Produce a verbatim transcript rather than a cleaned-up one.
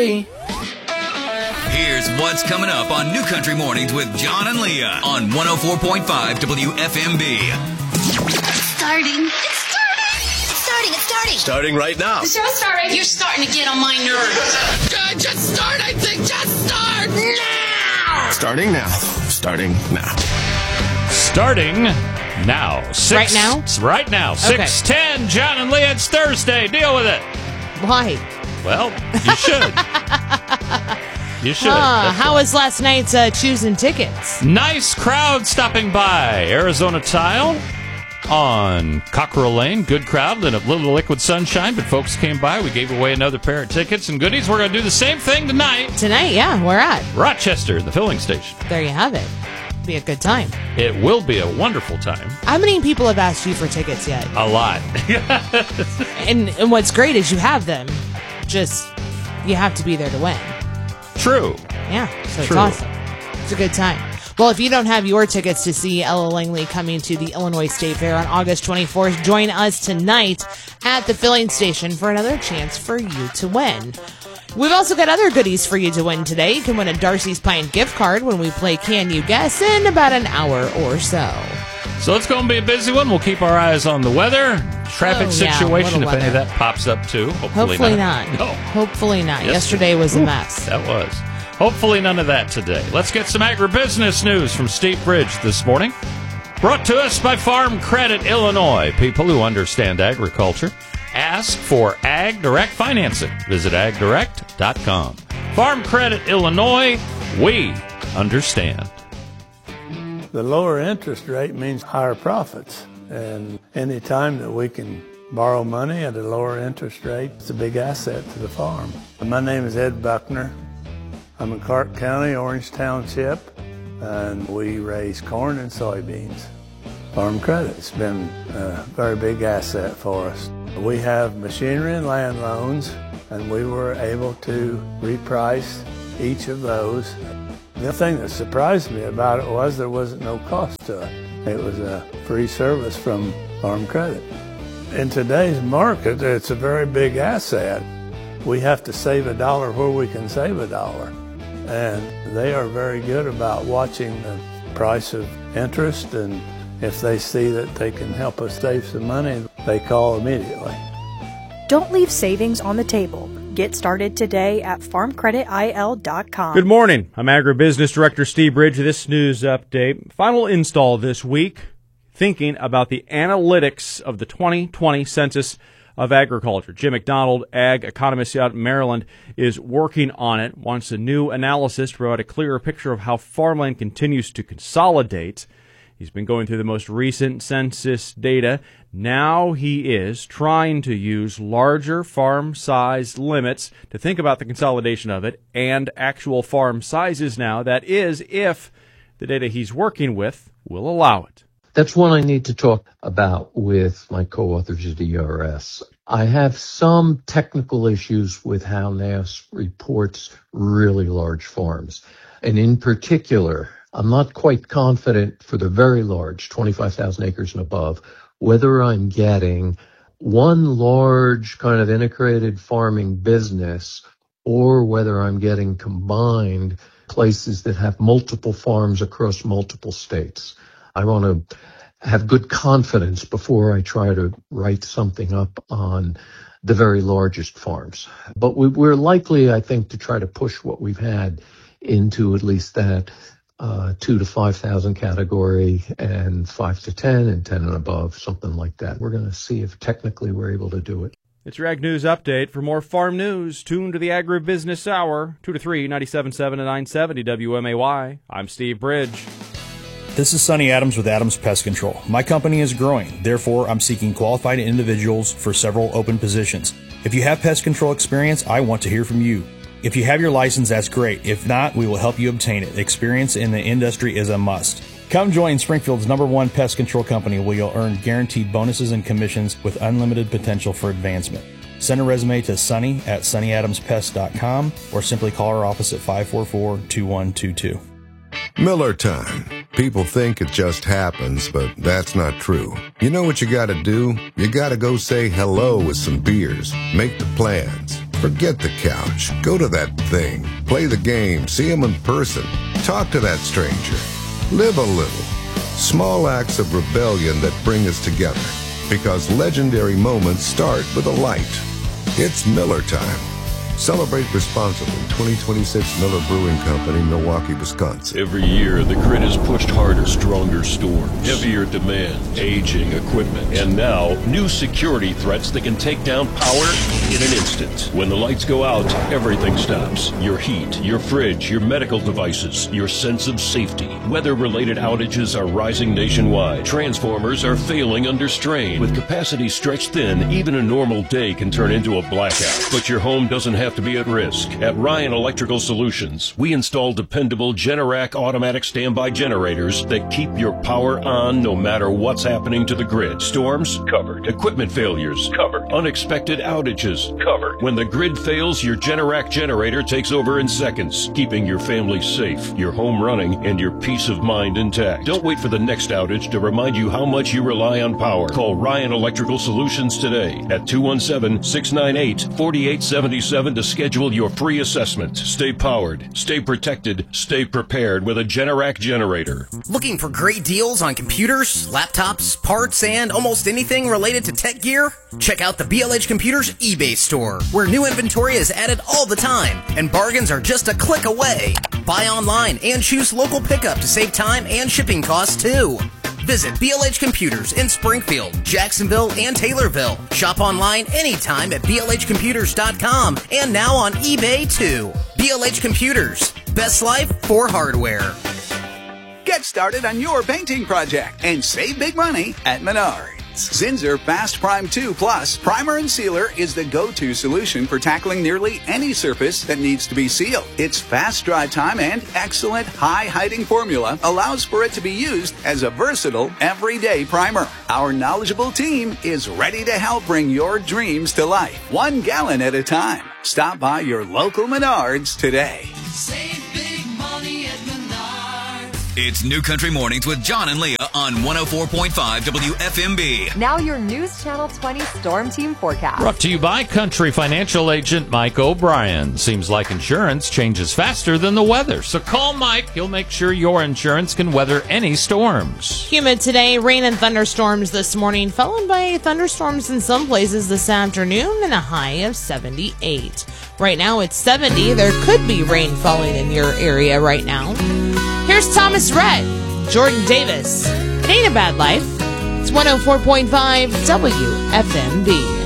Here's what's coming up on New Country Mornings with John and Leah on one oh four point five W F M B. Starting. It's starting. It's starting. It's starting. Starting right now. The show's starting. You're starting to get on my nerves. Uh, just start, I think. Just start now. Starting now. Starting now. Starting now. Six, right now? Right now. Okay. six ten, John and Leah, it's Thursday. Deal with it. Why? Well, you should. You should. Uh, how was last night's uh, choosing tickets? Nice crowd stopping by. Arizona Tile on Cockrell Lane. Good crowd and a little liquid sunshine, but folks came by. We gave away another pair of tickets and goodies. We're going to do the same thing tonight. Tonight, yeah. Where at? Rochester, the filling station. There you have it. Be a good time. It will be a wonderful time. How many people have asked you for tickets yet? A lot. and, and what's great is you have them. Just, you have to be there to win. True. Yeah, so True. It's awesome. It's a good time. Well, if you don't have your tickets to see Ella Langley coming to the Illinois State Fair on August twenty-fourth, join us tonight at the filling station for another chance for you to win. We've also got other goodies for you to win today. You can win a Darcy's Pine gift card when we play Can You Guess in about an hour or so. So it's going to be a busy one. We'll keep our eyes on the weather, traffic Oh, yeah, situation, if weather. any of that pops up too. Hopefully, Hopefully not. No. Hopefully not. Yesterday. Yesterday was a Ooh, mess. That was. Hopefully none of that today. Let's get some agribusiness news from Steve Bridge this morning. Brought to us by Farm Credit Illinois. People who understand agriculture. Ask for Ag Direct financing. Visit ag direct dot com. Farm Credit Illinois, we understand. The lower interest rate means higher profits. And any time that we can borrow money at a lower interest rate, it's a big asset to the farm. My name is Ed Buckner. I'm in Clark County, Orange Township, and we raise corn and soybeans. Farm Credit's been a very big asset for us. We have machinery and land loans, and we were able to reprice each of those. The thing that surprised me about it was there wasn't no cost to it. It was a free service from Farm Credit. In today's market, it's a very big asset. We have to save a dollar where we can save a dollar. And they are very good about watching the price of interest, and if they see that they can help us save some money, they call immediately. Don't leave savings on the table. Get started today at farm credit I L dot com. Good morning. I'm Agribusiness Director Steve Bridge. This news update. Final install this week, thinking about the analytics of the twenty twenty Census of Agriculture. Jim McDonald, ag economist out in Maryland, is working on it, wants a new analysis to provide a clearer picture of how farmland continues to consolidate. He's been going through the most recent census data. Now he is trying to use larger farm size limits to think about the consolidation of it and actual farm sizes now. That is, if the data he's working with will allow it. That's one I need to talk about with my co-authors at E R S. I have some technical issues with how N A S reports really large farms. And in particular, I'm not quite confident for the very large, twenty-five thousand acres and above, whether I'm getting one large kind of integrated farming business or whether I'm getting combined places that have multiple farms across multiple states. I want to have good confidence before I try to write something up on the very largest farms. But we, we're likely, I think, to try to push what we've had into at least that uh, two to five thousand category and five to ten and ten and above, something like that. We're going to see if technically we're able to do it. It's your Ag News Update. For more farm news, tune to the Agribusiness Hour, two to three, ninety-seven point seven and nine seventy W M A Y. I'm Steve Bridge. This is Sonny Adams with Adams Pest Control. My company is growing, therefore I'm seeking qualified individuals for several open positions. If you have pest control experience, I want to hear from you. If you have your license, that's great. If not, we will help you obtain it. Experience in the industry is a must. Come join Springfield's number one pest control company where you'll earn guaranteed bonuses and commissions with unlimited potential for advancement. Send a resume to Sonny at sonny adams pest dot com or simply call our office at five four four, two one two two. Miller time. People think it just happens, but that's not true. You know what you gotta do? You gotta go say hello with some beers. Make the plans. Forget the couch. Go to that thing. Play the game. See him in person. Talk to that stranger. Live a little. Small acts of rebellion that bring us together. Because legendary moments start with a light. It's Miller time. Celebrate responsibly. twenty twenty-six Miller Brewing Company, Milwaukee, Wisconsin. Every year, the grid is pushed harder, stronger storms, heavier demand, aging equipment, and now new security threats that can take down power in an instant. When the lights go out, everything stops. Your heat, your fridge, your medical devices, your sense of safety. Weather-related outages are rising nationwide. Transformers are failing under strain. With capacity stretched thin, even a normal day can turn into a blackout. But your home doesn't have to be at risk. At Ryan Electrical Solutions, we install dependable Generac automatic standby generators that keep your power on no matter what's happening to the grid. Storms? Covered. Equipment failures? Covered. Unexpected outages? Covered. When the grid fails, your Generac generator takes over in seconds, keeping your family safe, your home running, and your peace of mind intact. Don't wait for the next outage to remind you how much you rely on power. Call Ryan Electrical Solutions today at two one seven, six nine eight, four eight seven seven to schedule your free assessment. Stay powered, stay protected, stay prepared with a Generac generator. Looking for great deals on computers, laptops, parts, and almost anything related to tech gear? Check out the B L H Computers eBay store, where new inventory is added all the time, and bargains are just a click away. Buy online and choose local pickup to save time and shipping costs too. Visit B L H Computers in Springfield, Jacksonville, and Taylorville. Shop online anytime at B L H computers dot com and now on eBay too. B L H Computers, best life for hardware. Get started on your painting project and save big money at Menards. Zinsser Fast Prime two Plus Primer and Sealer is the go-to solution for tackling nearly any surface that needs to be sealed. Its fast dry time and excellent high-hiding formula allows for it to be used as a versatile, everyday primer. Our knowledgeable team is ready to help bring your dreams to life, one gallon at a time. Stop by your local Menards today. Save big money at Menards. It's New Country Mornings with John and Leah on one oh four point five W F M B. Now your News Channel twenty Storm Team forecast. Brought to you by Country Financial Agent Mike O'Brien. Seems like insurance changes faster than the weather. So call Mike. He'll make sure your insurance can weather any storms. Humid today, rain and thunderstorms this morning, followed by thunderstorms in some places this afternoon and a high of seventy-eight. Right now it's seventy. There could be rain falling in your area right now. Here's Thomas Rhett, Jordan Davis. It ain't a bad life. It's one oh four point five W F M B.